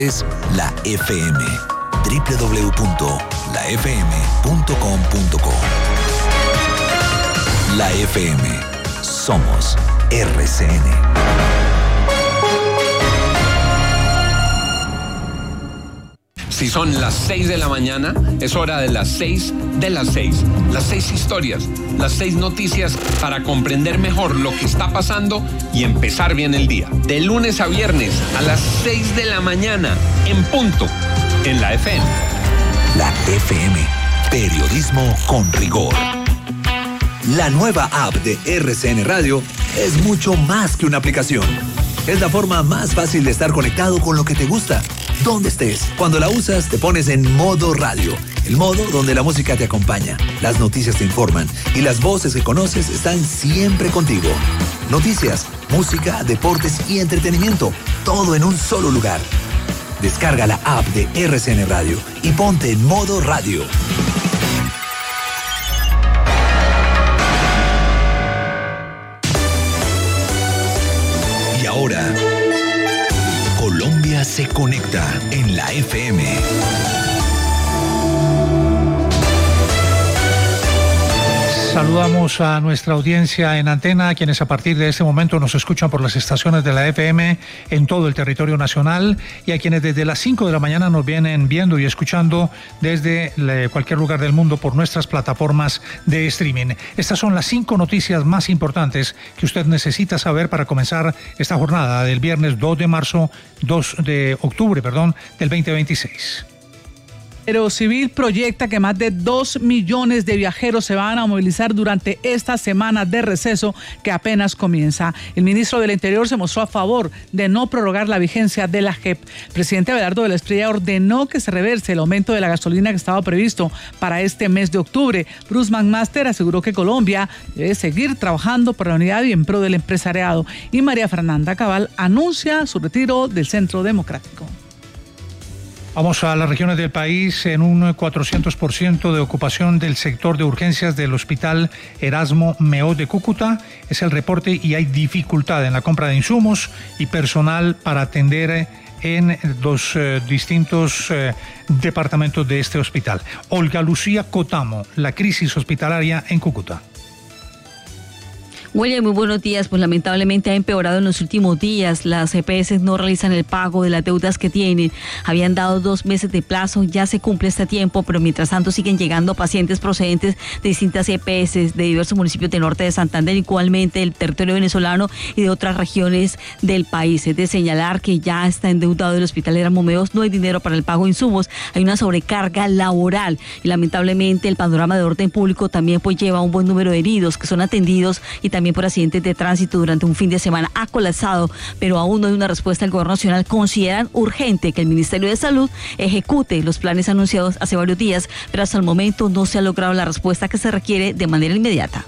Es la FM, www.lafm.com.co. La FM, somos RCN. Si son las 6 de la mañana, es hora de las 6 de las 6. Las 6 historias, las 6 noticias para comprender mejor lo que está pasando y empezar bien el día. De lunes a viernes a las 6 de la mañana, en punto, en la FM. La FM, periodismo con rigor. La nueva app de RCN Radio es mucho más que una aplicación. Es la forma más fácil de estar conectado con lo que te gusta. Donde estés, cuando la usas, te pones en modo radio. El modo donde la música te acompaña, las noticias te informan y las voces que conoces están siempre contigo. Noticias, música, deportes y entretenimiento, todo en un solo lugar. Descarga la app de RCN Radio y ponte en modo radio. Y ahora, Colombia se conecta en la FM. Saludamos a nuestra audiencia en antena, quienes a partir de este momento nos escuchan por las estaciones de la FM en todo el territorio nacional, y a quienes desde las 5 de la mañana nos vienen viendo y escuchando desde cualquier lugar del mundo por nuestras plataformas de streaming. Estas son las 5 noticias más importantes que usted necesita saber para comenzar esta jornada del viernes 2 de octubre del 2026. Aerocivil proyecta que más de 2 millones de viajeros se van a movilizar durante esta semana de receso que apenas comienza. El ministro del Interior se mostró a favor de no prorrogar la vigencia de la JEP. El presidente Abelardo de la Espriella ordenó que se reverse el aumento de la gasolina que estaba previsto para este mes de octubre. Bruce McMaster aseguró que Colombia debe seguir trabajando por la unidad y en pro del empresariado. Y María Fernanda Cabal anuncia su retiro del Centro Democrático. Vamos a las regiones del país. En un 400% de ocupación del sector de urgencias del Hospital Erasmo Meot de Cúcuta es el reporte, y hay dificultad en la compra de insumos y personal para atender en los distintos departamentos de este hospital. Olga Lucía Cotamo, la crisis hospitalaria en Cúcuta. William, muy buenos días. Pues lamentablemente ha empeorado en los últimos días. Las EPS no realizan el pago de las deudas que tienen. Habían dado 2 meses de plazo, ya se cumple este tiempo, pero mientras tanto siguen llegando pacientes procedentes de distintas EPS de diversos municipios del norte de Santander, igualmente del territorio venezolano y de otras regiones del país. Es de señalar que ya está endeudado el Hospital Erasmo Meot, no hay dinero para el pago de insumos, hay una sobrecarga laboral y lamentablemente el panorama de orden público también pues lleva un buen número de heridos que son atendidos, y también por accidentes de tránsito durante un fin de semana. Ha colapsado, pero aún no hay una respuesta del gobierno nacional. Consideran urgente que el Ministerio de Salud ejecute los planes anunciados hace varios días, pero hasta el momento no se ha logrado la respuesta que se requiere de manera inmediata.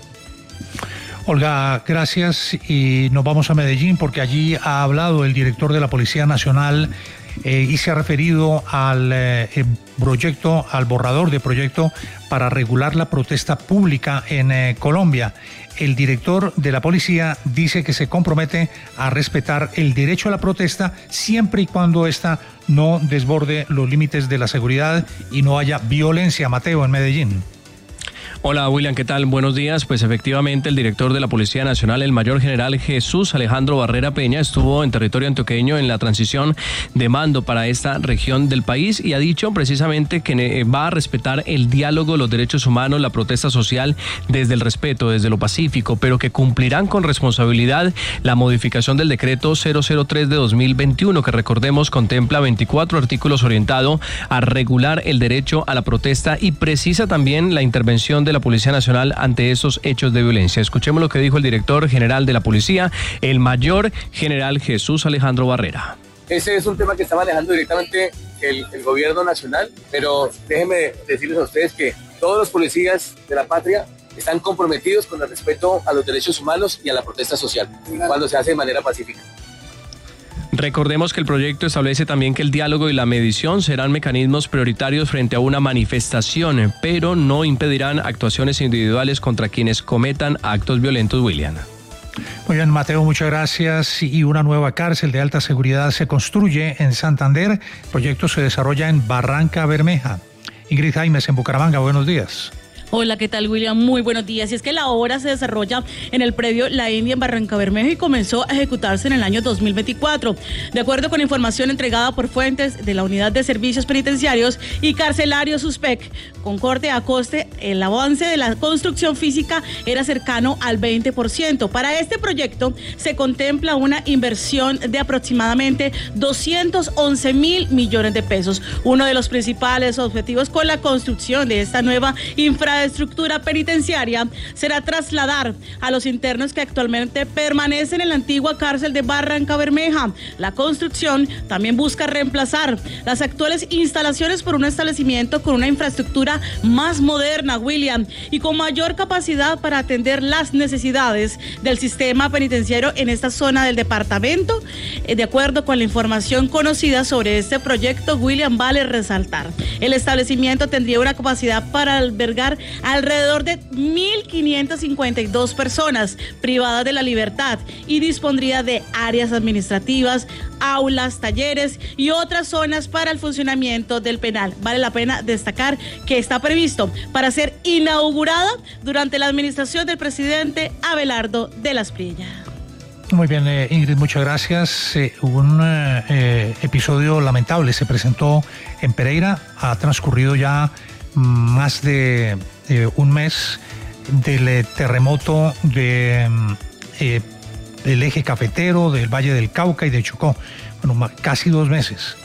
Olga, gracias, y nos vamos a Medellín porque allí ha hablado el director de la Policía Nacional y se ha referido al proyecto, al borrador de proyecto para regular la protesta pública en Colombia. El director de la policía dice que se compromete a respetar el derecho a la protesta siempre y cuando ésta no desborde los límites de la seguridad y no haya violencia. Mateo, en Medellín. Hola William, ¿qué tal? Buenos días. Pues efectivamente el director de la Policía Nacional, el mayor general Jesús Alejandro Barrera Peña, estuvo en territorio antioqueño en la transición de mando para esta región del país y ha dicho precisamente que va a respetar el diálogo, los derechos humanos, la protesta social desde el respeto, desde lo pacífico, pero que cumplirán con responsabilidad la modificación del decreto 003 de 2021, que recordemos contempla 24 artículos orientado a regular el derecho a la protesta y precisa también la intervención de la Policía Nacional ante esos hechos de violencia. Escuchemos lo que dijo el director general de la Policía, el mayor general Jesús Alejandro Barrera. Ese es un tema que está manejando directamente el gobierno nacional, pero déjenme decirles a ustedes que todos los policías de la patria están comprometidos con el respeto a los derechos humanos y a la protesta social, cuando se hace de manera pacífica. Recordemos que el proyecto establece también que el diálogo y la mediación serán mecanismos prioritarios frente a una manifestación, pero no impedirán actuaciones individuales contra quienes cometan actos violentos, William. Muy bien, Mateo, muchas gracias. Y una nueva cárcel de alta seguridad se construye en Santander. El proyecto se desarrolla en Barranca Bermeja. Ingrid Jaimes, en Bucaramanga, buenos días. Hola, ¿qué tal, William? Muy buenos días. Y es que la obra se desarrolla en el predio La India en Barranca Bermeja y comenzó a ejecutarse en el año 2024. De acuerdo con información entregada por fuentes de la Unidad de Servicios Penitenciarios y Carcelarios USPEC, con corte a coste, el avance de la construcción física era cercano al 20%. Para este proyecto se contempla una inversión de aproximadamente 211.000 millones de pesos. Uno de los principales objetivos con la construcción de esta nueva infraestructura penitenciaria será trasladar a los internos que actualmente permanecen en la antigua cárcel de Barranca Bermeja. La construcción también busca reemplazar las actuales instalaciones por un establecimiento con una infraestructura más moderna, William, y con mayor capacidad para atender las necesidades del sistema penitenciario en esta zona del departamento. De acuerdo con la información conocida sobre este proyecto, William, vale resaltar, el establecimiento tendría una capacidad para albergar alrededor de 1.552 personas privadas de la libertad y dispondría de áreas administrativas, aulas, talleres y otras zonas para el funcionamiento del penal. Vale la pena destacar que está previsto para ser inaugurada durante la administración del presidente Abelardo de la Espriella. Muy bien, Ingrid, muchas gracias. Un episodio lamentable se presentó en Pereira. Ha transcurrido ya más de un mes del terremoto del eje cafetero, del Valle del Cauca y de Chocó. Bueno, casi 2 meses.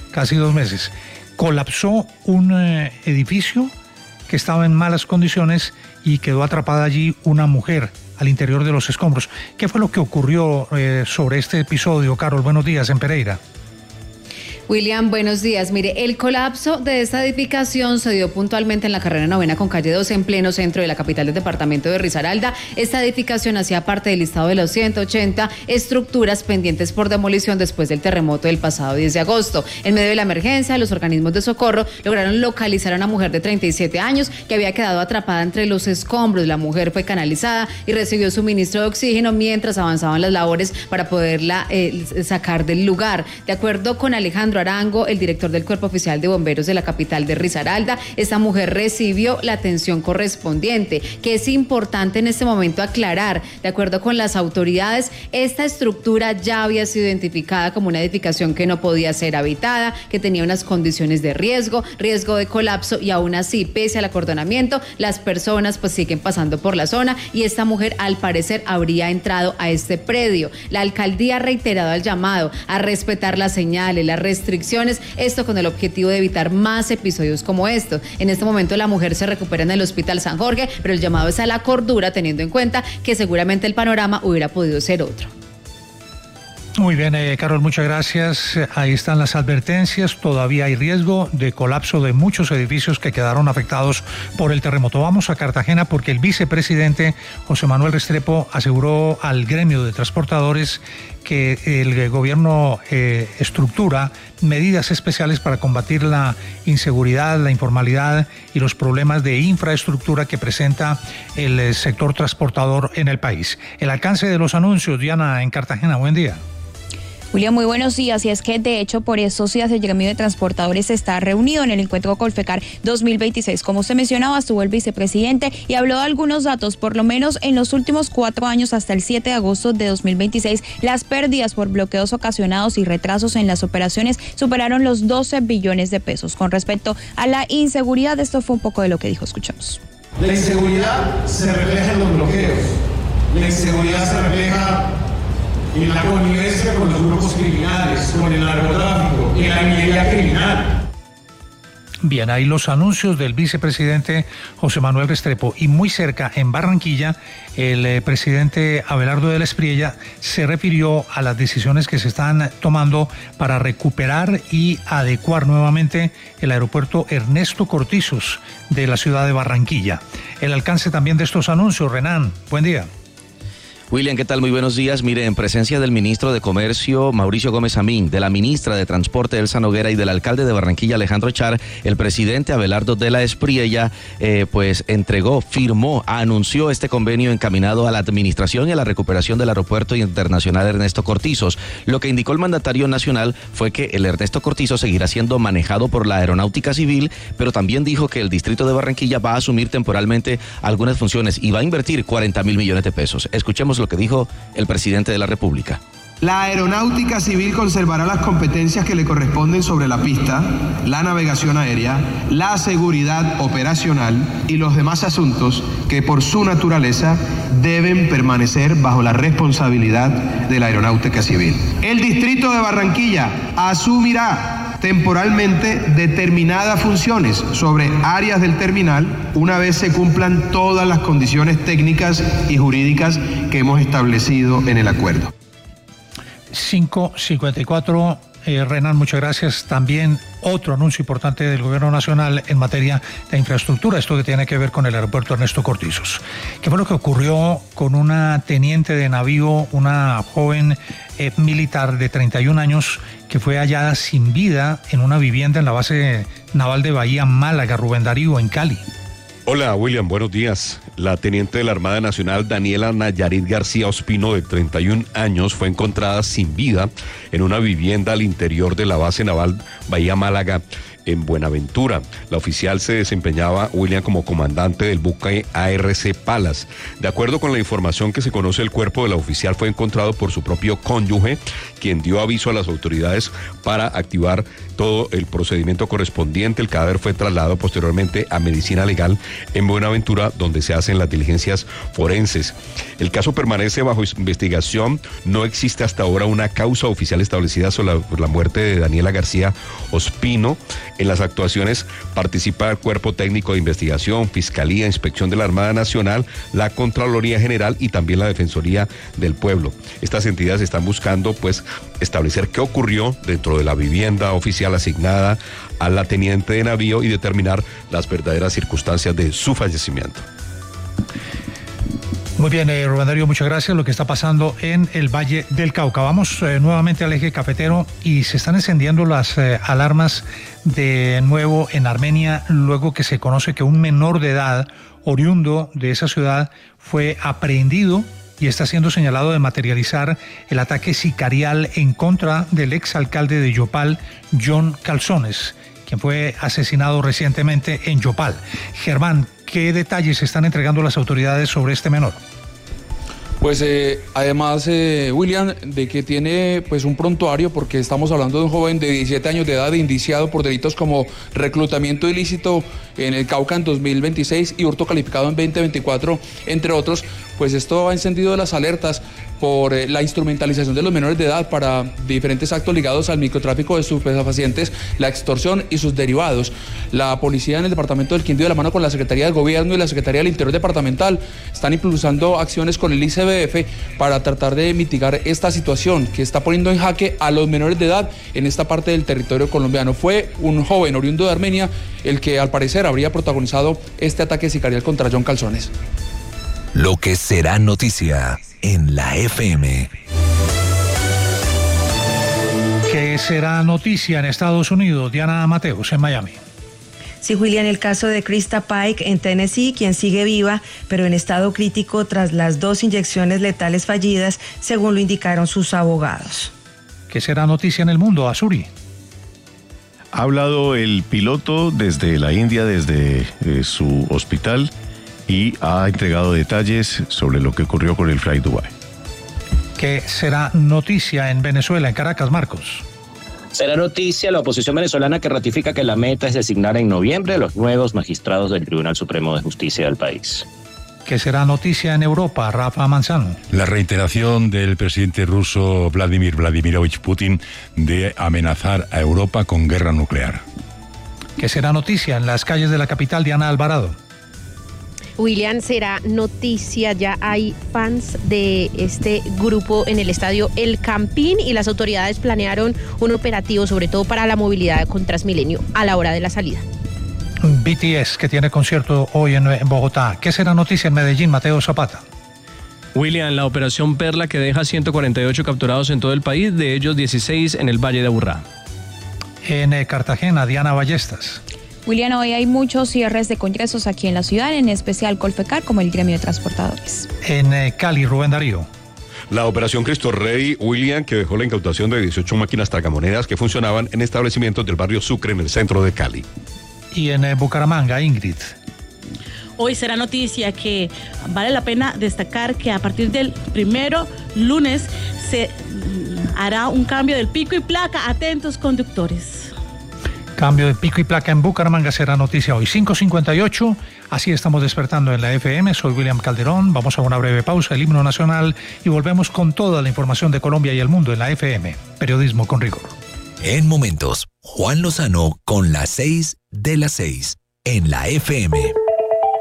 Colapsó un edificio que estaba en malas condiciones y quedó atrapada allí una mujer al interior de los escombros. ¿Qué fue lo que ocurrió sobre este episodio, Carol? Buenos días, en Pereira. William, buenos días. Mire, el colapso de esta edificación se dio puntualmente en la carrera 9 con calle 12 en pleno centro de la capital del departamento de Risaralda. Esta edificación hacía parte del listado de los 180 estructuras pendientes por demolición después del terremoto del pasado 10 de agosto. En medio de la emergencia, los organismos de socorro lograron localizar a una mujer de 37 años que había quedado atrapada entre los escombros. La mujer fue canalizada y recibió suministro de oxígeno mientras avanzaban las labores para poderla sacar del lugar. De acuerdo con Alejandro Arango, el director del Cuerpo Oficial de Bomberos de la capital de Risaralda, esta mujer recibió la atención correspondiente, que es importante en este momento aclarar. De acuerdo con las autoridades, esta estructura ya había sido identificada como una edificación que no podía ser habitada, que tenía unas condiciones de riesgo de colapso, y aún así, pese al acordonamiento, las personas pues siguen pasando por la zona y esta mujer al parecer habría entrado a este predio. La alcaldía ha reiterado el llamado a respetar las señales, las restricciones, esto con el objetivo de evitar más episodios como estos. En este momento la mujer se recupera en el Hospital San Jorge, pero el llamado es a la cordura, teniendo en cuenta que seguramente el panorama hubiera podido ser otro. Muy bien, Carol, muchas gracias. Ahí están las advertencias. Todavía hay riesgo de colapso de muchos edificios que quedaron afectados por el terremoto. Vamos a Cartagena porque el vicepresidente José Manuel Restrepo aseguró al gremio de transportadores que el gobierno estructura medidas especiales para combatir la inseguridad, la informalidad y los problemas de infraestructura que presenta el sector transportador en el país. El alcance de los anuncios, Diana, en Cartagena. Buen día. William, muy buenos días. Y es que, de hecho, por estos días el gremio de transportadores está reunido en el encuentro Colfecar 2026. Como usted mencionaba, estuvo el vicepresidente y habló de algunos datos. Por lo menos en los últimos 4 años, hasta el 7 de agosto de 2026, las pérdidas por bloqueos ocasionados y retrasos en las operaciones superaron los 12 billones de pesos. Con respecto a la inseguridad, esto fue un poco de lo que dijo. Escuchamos. La inseguridad se refleja en los bloqueos. La inseguridad se refleja en la connivencia con los grupos criminales, con el narcotráfico, en la minería criminal. Bien, ahí los anuncios del vicepresidente José Manuel Restrepo. Y muy cerca, en Barranquilla, el presidente Abelardo de la Espriella se refirió a las decisiones que se están tomando para recuperar y adecuar nuevamente el aeropuerto Ernesto Cortizos de la ciudad de Barranquilla. El alcance también de estos anuncios, Renan, buen día. William, ¿qué tal? Muy buenos días. Mire, en presencia del ministro de Comercio, Mauricio Gómez Amín, de la ministra de Transporte, Elsa Noguera, y del alcalde de Barranquilla, Alejandro Echar, el presidente Abelardo de la Espriella, anunció este convenio encaminado a la administración y a la recuperación del Aeropuerto Internacional Ernesto Cortizos. Lo que indicó el mandatario nacional fue que el Ernesto Cortizos seguirá siendo manejado por la Aeronáutica Civil, pero también dijo que el distrito de Barranquilla va a asumir temporalmente algunas funciones y va a invertir 40.000 millones de pesos. Escuchemos lo que dijo el presidente de la República. La Aeronáutica Civil conservará las competencias que le corresponden sobre la pista, la navegación aérea, la seguridad operacional y los demás asuntos que por su naturaleza deben permanecer bajo la responsabilidad de la Aeronáutica Civil. El distrito de Barranquilla asumirá temporalmente determinadas funciones sobre áreas del terminal una vez se cumplan todas las condiciones técnicas y jurídicas que hemos establecido en el acuerdo. 5:54. Renan, muchas gracias. También otro anuncio importante del gobierno nacional en materia de infraestructura, esto que tiene que ver con el aeropuerto Ernesto Cortizos. ¿Qué fue lo que ocurrió con una teniente de navío, una joven militar de 31 años que fue hallada sin vida en una vivienda en la base naval de Bahía Málaga, Rubén Darío, en Cali? Hola, William, buenos días. La teniente de la Armada Nacional, Daniela Nayarit García Ospino, de 31 años, fue encontrada sin vida en una vivienda al interior de la base naval Bahía Málaga, en Buenaventura. La oficial se desempeñaba, William, como comandante del buque ARC Palas. De acuerdo con la información que se conoce, el cuerpo de la oficial fue encontrado por su propio cónyuge, quien dio aviso a las autoridades para activar todo el procedimiento correspondiente. El cadáver fue trasladado posteriormente a Medicina Legal en Buenaventura, donde se hacen las diligencias forenses. El caso permanece bajo investigación. No existe hasta ahora una causa oficial establecida sobre la muerte de Daniela García Ospino. En las actuaciones participa el Cuerpo Técnico de Investigación, Fiscalía, Inspección de la Armada Nacional, la Contraloría General y también la Defensoría del Pueblo. Estas entidades están buscando, pues, establecer qué ocurrió dentro de la vivienda oficial asignada a la teniente de navío y determinar las verdaderas circunstancias de su fallecimiento. Muy bien, Rubén Darío, muchas gracias. Lo que está pasando en el Valle del Cauca. Vamos nuevamente al eje cafetero y se están encendiendo las alarmas de nuevo en Armenia, luego que se conoce que un menor de edad, oriundo de esa ciudad, fue aprehendido y está siendo señalado de materializar el ataque sicarial en contra del exalcalde de Yopal, John Calzones, quien fue asesinado recientemente en Yopal. Germán, ¿qué detalles están entregando las autoridades sobre este menor? Pues además, William, de que tiene pues un prontuario, porque estamos hablando de un joven de 17 años de edad indiciado por delitos como reclutamiento ilícito en el Cauca en 2026 y hurto calificado en 2024, entre otros. Pues esto ha encendido las alertas por la instrumentalización de los menores de edad para diferentes actos ligados al microtráfico de estupefacientes, la extorsión y sus derivados. La policía en el departamento del Quindío, de la mano con la Secretaría de Gobierno y la Secretaría del Interior departamental, están impulsando acciones con el ICBF para tratar de mitigar esta situación que está poniendo en jaque a los menores de edad en esta parte del territorio colombiano. Fue un joven oriundo de Armenia el que al parecer habría protagonizado este ataque sicarial contra John Calzones. Lo que será noticia en la FM. ¿Qué será noticia en Estados Unidos? Diana Mateos, en Miami. Sí, William, el caso de Krista Pike en Tennessee, quien sigue viva, pero en estado crítico tras las 2 inyecciones letales fallidas, según lo indicaron sus abogados. ¿Qué será noticia en el mundo, Azuri? Ha hablado el piloto desde la India, desde su hospital, y ha entregado detalles sobre lo que ocurrió con el Fly Dubai. ¿Qué será noticia en Venezuela, en Caracas, Marcos? Será noticia la oposición venezolana que ratifica que la meta es designar en noviembre a los nuevos magistrados del Tribunal Supremo de Justicia del país. ¿Qué será noticia en Europa, Rafa Manzano? La reiteración del presidente ruso Vladimir Vladimirovich Putin de amenazar a Europa con guerra nuclear. ¿Qué será noticia en las calles de la capital, Diana Alvarado? William, será noticia, ya hay fans de este grupo en el estadio El Campín y las autoridades planearon un operativo sobre todo para la movilidad con Transmilenio a la hora de la salida. BTS, que tiene concierto hoy en Bogotá. ¿Qué será noticia en Medellín, Mateo Zapata? William, la operación Perla que deja 148 capturados en todo el país, de ellos 16 en el Valle de Aburrá. En Cartagena, Diana Ballestas. William, hoy hay muchos cierres de congresos aquí en la ciudad, en especial Colfecar, como el gremio de transportadores. En Cali, Rubén Darío. La operación Cristo Rey, William, que dejó la incautación de 18 máquinas tragamonedas que funcionaban en establecimientos del barrio Sucre en el centro de Cali. Y en Bucaramanga, Ingrid. Hoy será noticia que vale la pena destacar que a partir del primero lunes se hará un cambio del pico y placa. Atentos, conductores. Cambio de pico y placa en Bucaramanga será noticia hoy, 5:58. Así estamos despertando en la FM. Soy William Calderón. Vamos a una breve pausa, el himno nacional, y volvemos con toda la información de Colombia y el mundo en la FM. Periodismo con rigor. En momentos, Juan Lozano con las 6 de las 6 en la FM.